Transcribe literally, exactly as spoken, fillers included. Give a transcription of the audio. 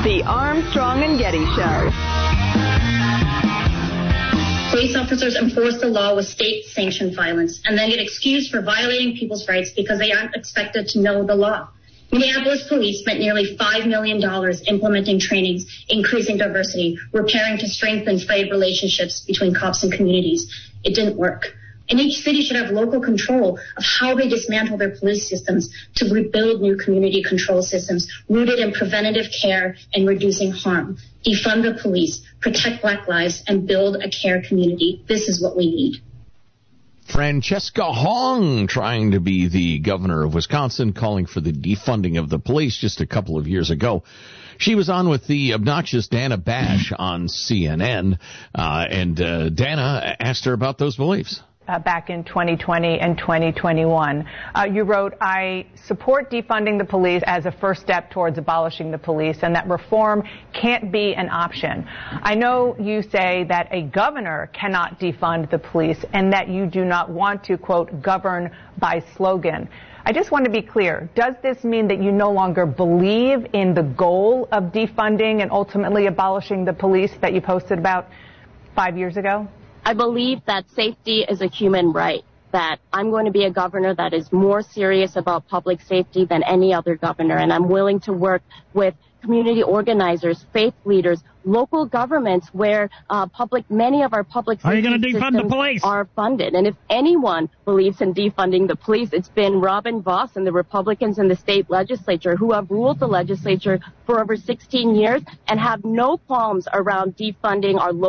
The Armstrong and Getty Show. Police officers enforce the law with state-sanctioned violence and then get excused for violating people's rights because they aren't expected to know the law. Minneapolis police spent nearly five million dollars implementing trainings, increasing diversity, repairing to strengthen frayed relationships between cops and communities. It didn't work. And each city should have local control of how they dismantle their police systems to rebuild new community control systems rooted in preventative care and reducing harm. Defund the police, protect Black lives, and build a care community. This is what we need. Francesca Hong trying to be the governor of Wisconsin, calling for the defunding of the police just a couple of years ago. She was on with the obnoxious Dana Bash on C N N, uh, and uh, Dana asked her about those beliefs. Uh, back in twenty twenty and twenty twenty-one. Uh, you wrote, I support defunding the police as a first step towards abolishing the police, and that reform can't be an option. I know you say that a governor cannot defund the police and that you do not want to, quote, govern by slogan. I just want to be clear. Does this mean that you no longer believe in the goal of defunding and ultimately abolishing the police that you posted about five years ago? I believe that safety is a human right, that I'm going to be a governor that is more serious about public safety than any other governor, and I'm willing to work with community organizers, faith leaders, local governments where uh, public, many of our public safety are you going to defund the police? Are funded. And if anyone believes in defunding the police, it's been Robin Vos and the Republicans in the state legislature who have ruled the legislature for over sixteen years and have no qualms around defunding our local